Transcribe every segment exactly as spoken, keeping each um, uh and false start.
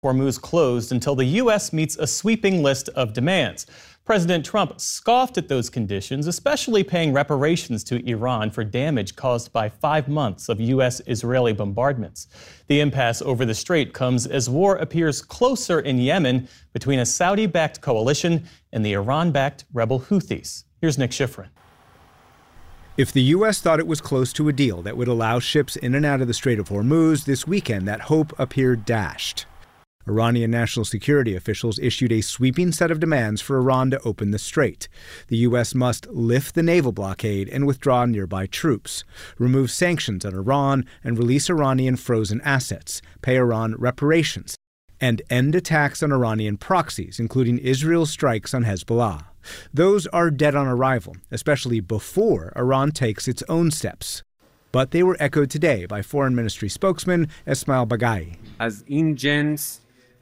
Hormuz closed until the U S meets a sweeping list of demands. President Trump scoffed at those conditions, especially paying reparations to Iran for damage caused by five months of U S-Israeli bombardments. The impasse over the strait comes as war appears closer in Yemen between a Saudi-backed coalition and the Iran-backed rebel Houthis. Here's Nick Schifrin. If the U S thought it was close to a deal that would allow ships in and out of the Strait of Hormuz this weekend, that hope appeared dashed. Iranian national security officials issued a sweeping set of demands for Iran to open the strait. The U S must lift the naval blockade and withdraw nearby troops, remove sanctions on Iran and release Iranian frozen assets, pay Iran reparations, and end attacks on Iranian proxies, including Israel's strikes on Hezbollah. Those are dead on arrival, especially before Iran takes its own steps. But they were echoed today by Foreign Ministry spokesman Esmail Baghai. As in gens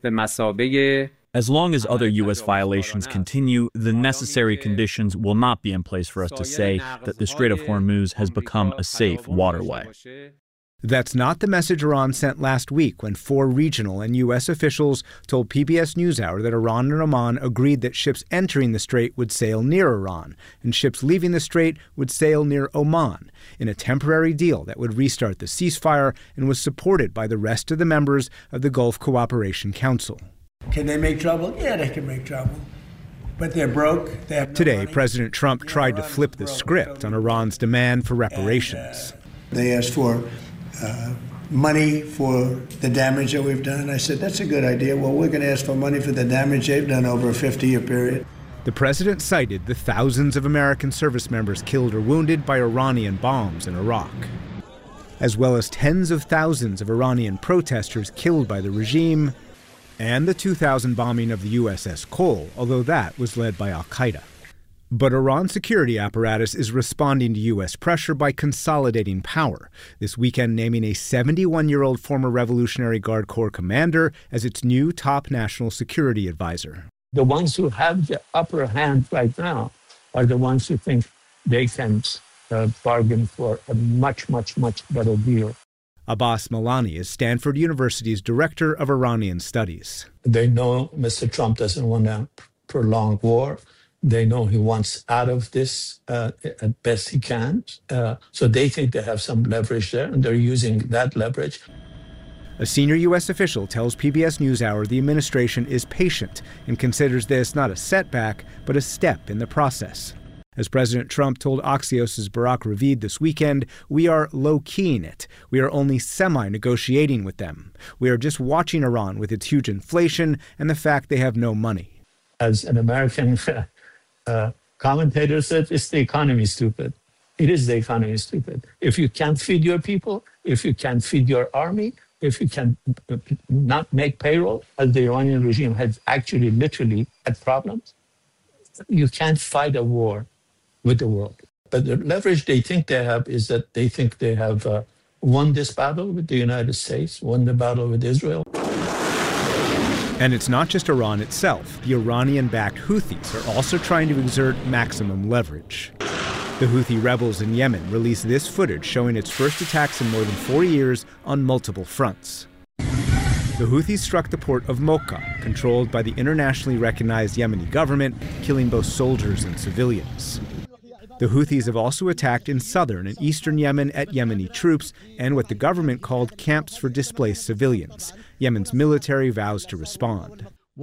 As long as other U S violations continue, the necessary conditions will not be in place for us to say that the Strait of Hormuz has become a safe waterway. That's not the message Iran sent last week when four regional and U S officials told P B S NewsHour that Iran and Oman agreed that ships entering the strait would sail near Iran and ships leaving the strait would sail near Oman in a temporary deal that would restart the ceasefire and was supported by the rest of the members of the Gulf Cooperation Council. Can they make trouble? Yeah, they can make trouble. But they're broke. They have no Today, money. President Trump Yeah, tried to Iran's flip the broke. script on Iran's demand for reparations. And, uh, they asked for uh, money for the damage that we've done. I said, that's a good idea. Well, we're going to ask for money for the damage they've done over a fifty-year period. The president cited the thousands of American service members killed or wounded by Iranian bombs in Iraq, as well as tens of thousands of Iranian protesters killed by the regime, and the two thousand bombing of the U S S Cole, although that was led by al-Qaeda. But Iran's security apparatus is responding to U S pressure by consolidating power, this weekend naming a seventy-one-year-old former Revolutionary Guard Corps commander as its new top national security advisor. The ones who have the upper hand right now are the ones who think they can uh, bargain for a much, much, much better deal. Abbas Milani is Stanford University's Director of Iranian Studies. They know Mister Trump doesn't want a prolonged war. They know he wants out of this uh, as best he can. Uh, so they think they have some leverage there, and they're using that leverage. A senior U S official tells P B S NewsHour the administration is patient and considers this not a setback, but a step in the process. As President Trump told Axios' Barak Ravid this weekend, we are low-keying it. We are only semi-negotiating with them. We are just watching Iran with its huge inflation and the fact they have no money. As an American uh, commentator said, it's the economy, stupid. It is the economy, stupid. If you can't feed your people, if you can't feed your army, if you can not make payroll, as the Iranian regime has actually literally had problems, you can't fight a war with the world. But the leverage they think they have is that they think they have uh, won this battle with the United States, won the battle with Israel. And it's not just Iran itself. The Iranian-backed Houthis are also trying to exert maximum leverage. The Houthi rebels in Yemen released this footage showing its first attacks in more than four years on multiple fronts. The Houthis struck the port of Mocha, controlled by the internationally recognized Yemeni government, killing both soldiers and civilians. The Houthis have also attacked in southern and eastern Yemen at Yemeni troops and what the government called camps for displaced civilians. Yemen's military vows to respond.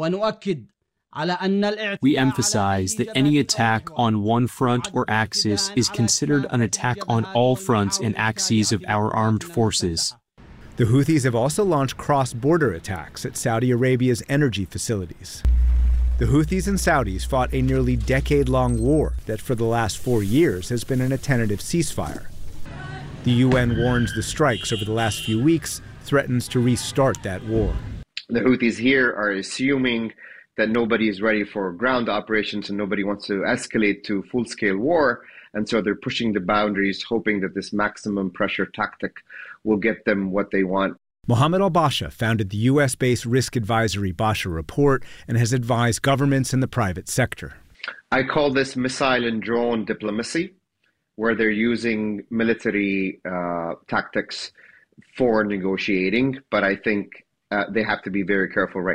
We emphasize that any attack on one front or axis is considered an attack on all fronts and axes of our armed forces. The Houthis have also launched cross-border attacks at Saudi Arabia's energy facilities. The Houthis and Saudis fought a nearly decade-long war that for the last four years has been in a tentative ceasefire. The U N warns the strikes over the last few weeks threatens to restart that war. The Houthis here are assuming that nobody is ready for ground operations and nobody wants to escalate to full-scale war. And so they're pushing the boundaries, hoping that this maximum pressure tactic will get them what they want. Mohammed al-Basha founded the U S-based risk advisory Basha Report and has advised governments in the private sector. I call this missile and drone diplomacy, where they're using military uh, tactics for negotiating. But I think uh, they have to be very careful right